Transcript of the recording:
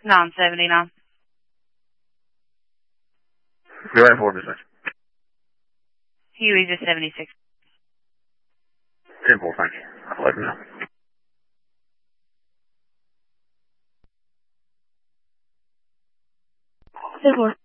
979. Be right for business. Huey's at 76. 10-4, thank you. I'll let him know. Ten-4.